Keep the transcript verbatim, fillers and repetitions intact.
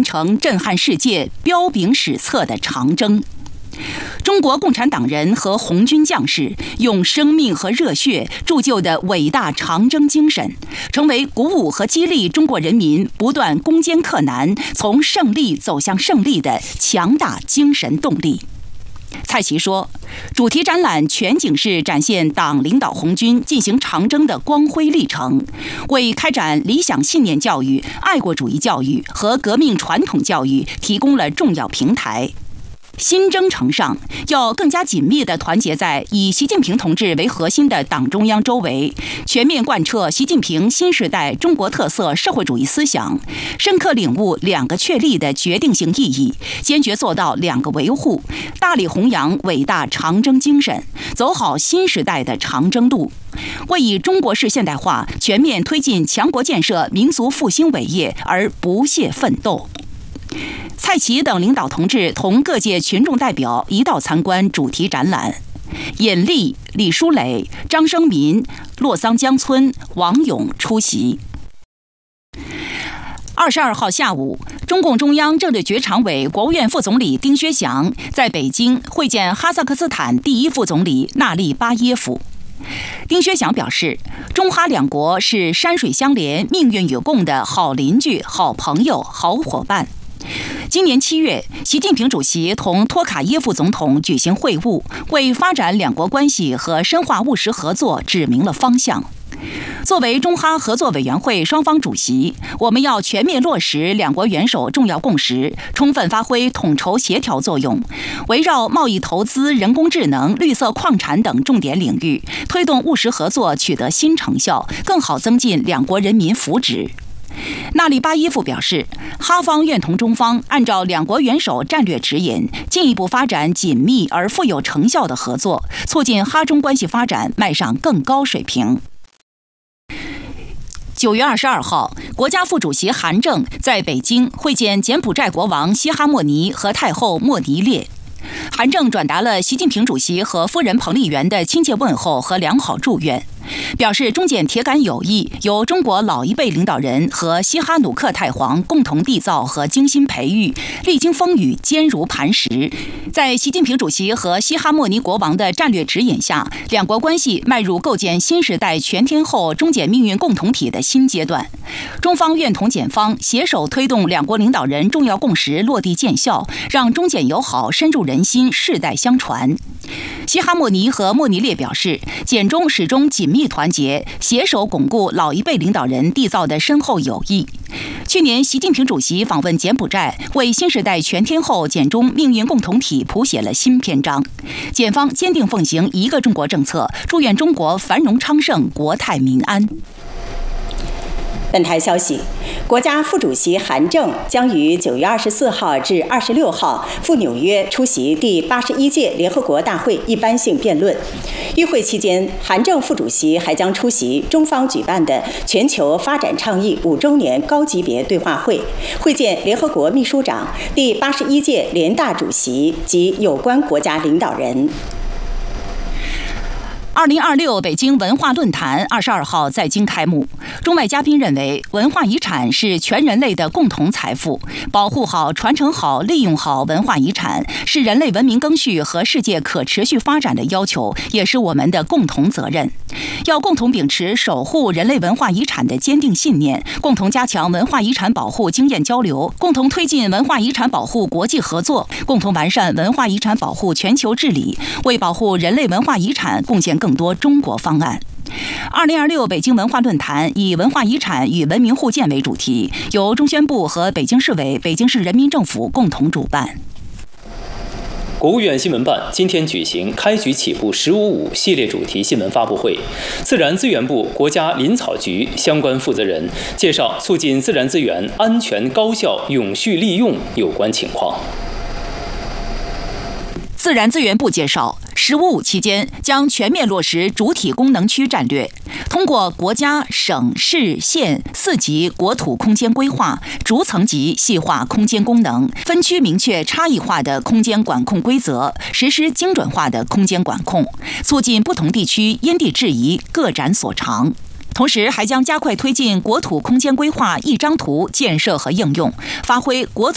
成震撼世界、彪炳史册的长征。中国共产党人和红军将士用生命和热血铸就的伟大长征精神，成为鼓舞和激励中国人民不断攻坚克难、从胜利走向胜利的强大精神动力。蔡奇说，主题展览全景式展现党领导红军进行长征的光辉历程，为开展理想信念教育、爱国主义教育和革命传统教育提供了重要平台。新征程上，要更加紧密地团结在以习近平同志为核心的党中央周围，全面贯彻习近平新时代中国特色社会主义思想，深刻领悟两个确立的决定性意义，坚决做到两个维护，大力弘扬伟大长征精神，走好新时代的长征路，为以中国式现代化全面推进强国建设、民族复兴伟业而不懈奋斗。蔡奇等领导同志同各界群众代表一道参观主题展览，尹力、李书磊、张生民、洛桑江村、王勇出席。二十二号下午，中共中央政治局常委、国务院副总理丁薛祥在北京会见哈萨克斯坦第一副总理纳利巴耶夫。丁薛祥表示，中哈两国是山水相连、命运与共的好邻居、好朋友、好伙伴。今年七月，习近平主席同托卡耶夫总统举行会晤，为发展两国关系和深化务实合作指明了方向。作为中哈合作委员会双方主席，我们要全面落实两国元首重要共识，充分发挥统筹协调作用，围绕贸易投资、人工智能、绿色矿产等重点领域，推动务实合作取得新成效，更好增进两国人民福祉。纳利巴耶夫表示，哈方愿同中方按照两国元首战略指引，进一步发展紧密而富有成效的合作，促进哈中关系发展迈上更高水平。九月二十二号，国家副主席韩正在北京会见柬埔寨国王西哈莫尼和太后莫尼列。韩正转达了习近平主席和夫人彭丽媛的亲切问候和良好祝愿，表示中柬铁杆友谊由中国老一辈领导人和西哈努克太皇共同缔造和精心培育，历经风雨坚如磐石。在习近平主席和西哈莫尼国王的战略指引下，两国关系迈入构建新时代全天候中柬命运共同体的新阶段。中方愿同柬方携手推动两国领导人重要共识落地见效，让中柬友好深入人心，世代相传。西哈莫尼和莫尼列表示，柬中始终紧密团结，携手巩固老一辈领导人缔造的深厚友谊。去年，习近平主席访问柬埔寨，为新时代全天候柬中命运共同体谱写了新篇章。柬方坚定奉行一个中国政策，祝愿中国繁荣昌盛，国泰民安。 本台消息，国家副主席韩正将于九月二十四号至二十六号赴纽约出席第八十一届联合国大会一般性辩论。与会期间，韩正副主席还将出席中方举办的全球发展倡议五周年高级别对话会，会见联合国秘书长、第八十一届联大主席及有关国家领导人。 二零二六北京文化论坛二十二号在京开幕。中外嘉宾认为，文化遗产是全人类的共同财富，保护好、传承好、利用好文化遗产，是人类文明更续和世界可持续发展的要求，也是我们的共同责任。要共同秉持守护人类文化遗产的坚定信念，共同加强文化遗产保护经验交流，共同推进文化遗产保护国际合作，共同完善文化遗产保护全球治理，为保护人类文化遗产贡献更多中国方案。二零二六北京文化论坛以文化遗产与文明互鉴为主题，由中宣部和北京市委、北京市人民政府共同主办。 国务院新闻办今天举行开局起步十五五系列主题新闻发布会，自然资源部国家林草局相关负责人介绍促进自然资源安全高效永续利用有关情况。 自然资源部介绍，十五五期间将全面落实主体功能区战略，通过国家、省、市、县四级国土空间规划，逐层级细化空间功能，分区明确差异化的空间管控规则，实施精准化的空间管控，促进不同地区因地制宜，各展所长。同时，还将加快推进国土空间规划一张图建设和应用，发挥国土